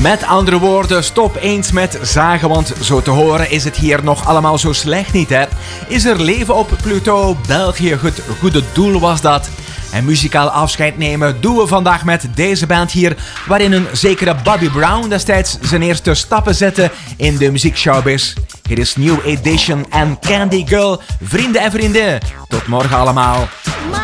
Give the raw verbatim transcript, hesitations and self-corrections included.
Met andere woorden, stop eens met zagen, want zo te horen is het hier nog allemaal zo slecht niet, hè? Is er leven op Pluto? België, het goede doel was dat. En muzikaal afscheid nemen doen we vandaag met deze band hier, waarin een zekere Bobby Brown destijds zijn eerste stappen zette in de muziekshowbiz. Hier is New Edition en Candy Girl. Vrienden en vrienden, tot morgen allemaal.